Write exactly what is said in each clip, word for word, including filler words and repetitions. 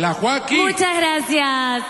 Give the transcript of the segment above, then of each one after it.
la Joaquín. Muchas gracias.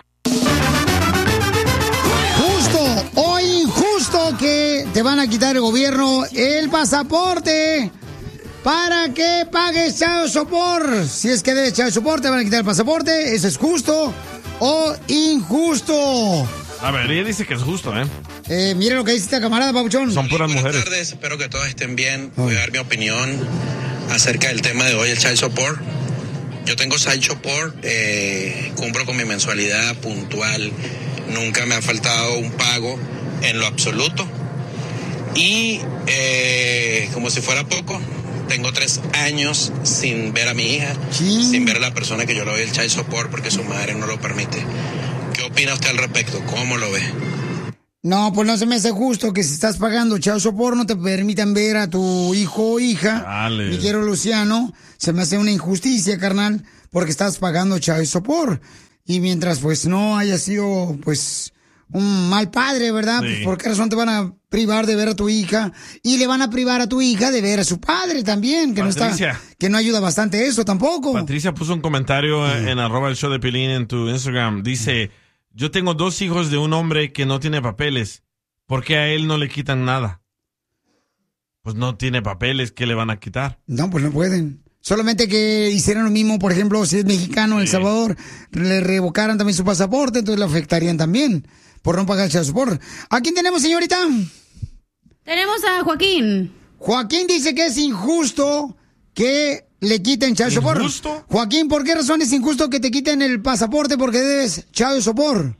Justo o injusto que te van a quitar el gobierno el pasaporte para que pagues child support. Si es que debes child support, te van a quitar el pasaporte. ¿Eso es justo o injusto? A ver, ella dice que es justo, ¿eh? Eh, mira lo que dice esta camarada, Pabuchón. Son puras Buenas mujeres. tardes, espero que todos estén bien. Voy a dar mi opinión acerca del tema de hoy, el child support. Yo tengo child support, eh, cumplo con mi mensualidad puntual. Nunca me ha faltado un pago en lo absoluto. Y eh, como si fuera poco, tengo tres años sin ver a mi hija, sí. sin ver a la persona que yo le doy el child support porque su madre no lo permite. ¿Qué opina usted al respecto? ¿Cómo lo ve? No, pues no se me hace justo que si estás pagando child support no te permitan ver a tu hijo o hija. Dale. Mi quiero Luciano, se me hace una injusticia, carnal, porque estás pagando child support. Y mientras pues no haya sido pues un mal padre, ¿verdad? Sí. Pues, ¿por qué razón te van a privar de ver a tu hija? Y le van a privar a tu hija de ver a su padre también, que Patricia. no está, que no ayuda bastante eso tampoco. Patricia puso un comentario en, en arroba el show de Pilín en tu Instagram. Dice, yo tengo dos hijos de un hombre que no tiene papeles. ¿Por qué a él no le quitan nada? Pues no tiene papeles, ¿qué le van a quitar? No, pues no pueden. Solamente que hicieran lo mismo, por ejemplo, si es mexicano en El Salvador, le revocaran también su pasaporte, entonces le afectarían también por no pagar el child support. ¿A quién tenemos, señorita? Tenemos a Joaquín. Joaquín dice que es injusto que le quiten child support. ¿Injusto? Joaquín, ¿por qué razón es injusto que te quiten el pasaporte porque debes child support?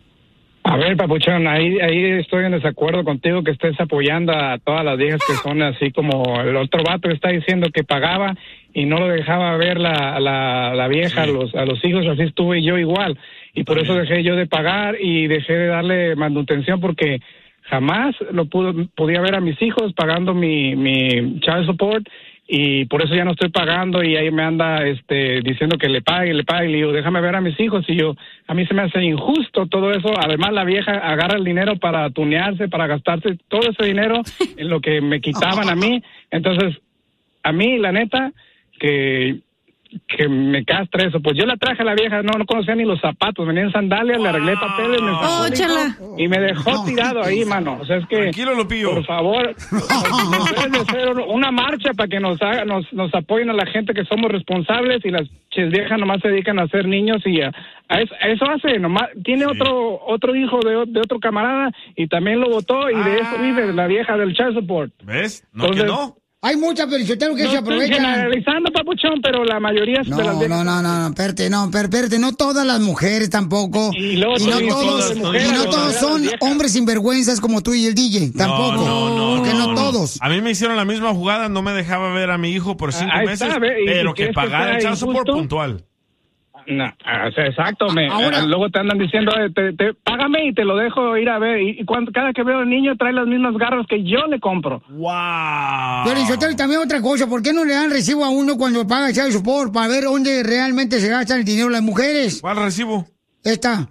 A ver, papuchón, ahí ahí estoy en desacuerdo contigo que estés apoyando a todas las viejas que son así como el otro vato que está diciendo que pagaba y no lo dejaba ver la, la, la vieja sí. a los a los hijos, así estuve yo igual. Y por eso dejé yo de pagar y dejé de darle manutención porque jamás lo pudo, podía ver a mis hijos pagando mi, mi child support. Y por eso ya no estoy pagando y ahí me anda este diciendo que le pague, le pague, y le digo, déjame ver a mis hijos, y yo, a mí se me hace injusto todo eso. Además la vieja agarra el dinero para tunearse, para gastarse todo ese dinero en lo que me quitaban a mí. Entonces, a mí, la neta, que que me castra eso. Pues yo la traje a la vieja, no no conocía ni los zapatos, venía en sandalias, le arreglé papeles, me oh, chala. y me dejó tirado ahí, mano. O sea, es que, tranquilo, lo pillo. Por favor, en vez de hacer una marcha para que nos haga, nos, nos apoyen a la gente que somos responsables, y las ches viejas nomás se dedican a ser niños y a, a, eso, a eso hace, nomás tiene sí. otro otro hijo de, de otro camarada y también lo votó, y ah. de eso vive la vieja del child support. ¿Ves? No. Entonces, que no. Hay muchas perichoteros que no se aprovechan. Estoy generalizando, papuchón, pero la mayoría no, de las viejas... No, no, no, no, espérate, no, espérate, no todas las mujeres tampoco. Y, luego, y no sí, todos, todas, mujeres, y no todos son hombres sinvergüenzas como tú y el D J, tampoco. No, no, no. Porque no, no todos. A mí me hicieron la misma jugada, no me dejaba ver a mi hijo por cinco Ahí meses, está, ve, pero que pagara el child support puntual. No, o sea, exacto, me, Ahora, eh, luego te andan diciendo, eh, te, te, págame y te lo dejo ir a ver, y, y cuando, cada que veo al niño trae las mismas garras que yo le compro. ¡Wow! Pero y también otra cosa, ¿por qué no le dan recibo a uno cuando paga el child support para ver dónde realmente se gastan el dinero las mujeres? ¿Cuál recibo? Esta.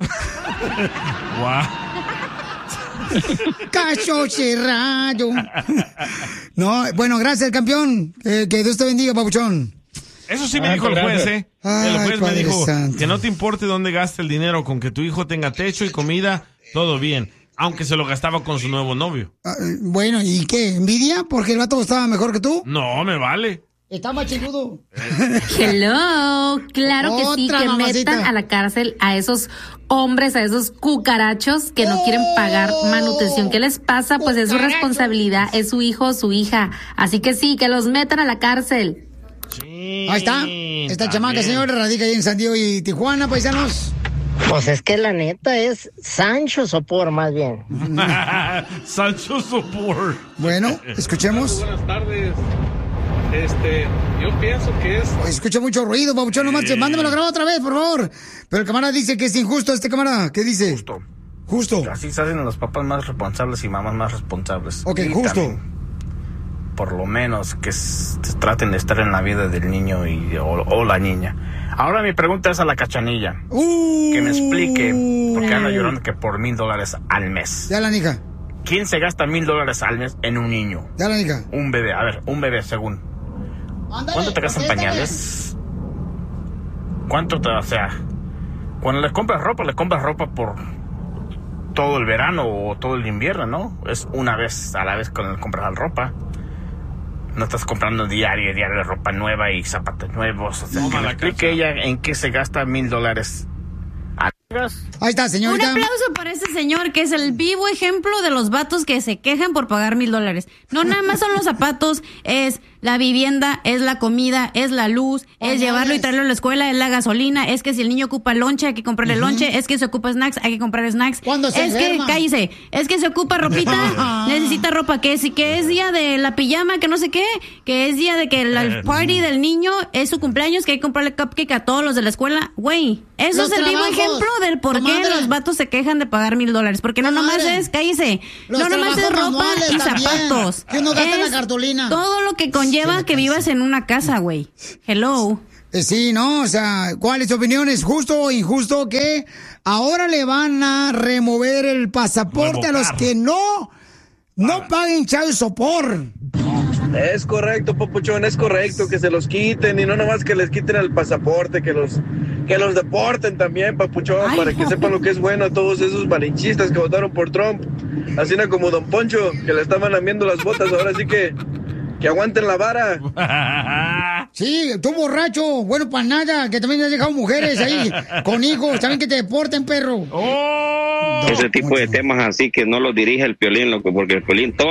¡Wow! Caso cerrado. No, bueno, gracias, campeón. Eh, que Dios te bendiga, papuchón. Eso sí me dijo el juez, ¿eh? Ay, el juez me dijo santo. que no te importe dónde gaste el dinero, con que tu hijo tenga techo y comida, todo bien. Aunque se lo gastaba con su nuevo novio. Uh, bueno, ¿y qué? ¿Envidia? ¿Porque el vato estaba mejor que tú? No, me vale. Está más chiludo. Hello, claro que sí, Otra que mamacita. metan a la cárcel a esos hombres, a esos cucarachos que no quieren pagar manutención. ¿Qué les pasa? Pues es su responsabilidad, es su hijo o su hija. Así que sí, que los metan a la cárcel. Sí, ahí está. Esta chamaca, señor, radica ahí en San Diego y Tijuana, paisanos. Pues es que la neta es Sancho Sopor, más bien. Sancho Sopor. Bueno, escuchemos. Buenas tardes. Este, yo pienso que es... Oye, escucha mucho ruido, babuchón, nomás, sí. Mándamelo grabado otra vez, por favor. Pero el camarada dice que es injusto este camarada. ¿Qué dice? Justo. Justo. Así se hacen los papás más responsables y mamás más responsables. Ok, y justo. También, por lo menos que s- traten de estar en la vida del niño y, o, o la niña. Ahora mi pregunta es a la Cachanilla. Uh, que me explique por qué anda llorando que por mil dólares al mes. Ya la hija. ¿Quién se gasta mil dólares al mes en un niño? Ya la hija. Un bebé, a ver, un bebé según. Ándale, ¿Cuánto te gastan contéstame. pañales? ¿Cuánto te, o sea, cuando le compras ropa, le compras ropa por todo el verano o todo el invierno, ¿no? Es una vez a la vez cuando le compras la ropa. No estás comprando diario, diario ropa nueva y zapatos nuevos. O sea, no, que me explique ella en qué se gasta mil dólares. Ahí está, señorita. Un aplauso para ese señor que es el vivo ejemplo de los vatos que se quejan por pagar mil dólares. No nada más son los zapatos, es la vivienda, es la comida, es la luz, es llevarlo y traerlo a la escuela, es la gasolina, es que si el niño ocupa lonche, hay que comprarle uh-huh. lonche, es que se ocupa snacks, hay que comprar snacks. ¿Cuándo se es enferma? que, cállese, es que se ocupa ropita, necesita ropa, que si que es día de la pijama, que no sé qué, que es día de que el party del niño es su cumpleaños, que hay que comprarle cupcake a todos los de la escuela. Güey, eso los es el vivo trabajos. ejemplo del por qué Comadre. los vatos se quejan de pagar mil dólares. Porque no Comadre. nomás es, cállese, Los no nomás es trabajos ropa manuales y también, zapatos. que uno gasta en Es la cartulina. todo lo que conlleva que vivas en una casa, güey. Hello. Eh, Sí, ¿no? O sea, ¿cuál es tu opinión? ¿Es justo o injusto que ahora le van a remover el pasaporte Revocar. a los que no, no paguen child support? Es correcto, papuchón, es correcto que se los quiten y no nomás que les quiten el pasaporte, que los que los deporten también, papuchón, Ay, para que no. sepan lo que es bueno a todos esos malinchistas que votaron por Trump. Así no como Don Poncho, que le estaban lamiendo las botas, ahora sí que que aguanten la vara. Sí, tú borracho, bueno para nada, que también has dejado mujeres ahí con hijos, también que te deporten, perro. ¡Oh! Ese tipo de temas así que no los dirige el Piolín, loco, porque el Piolín todo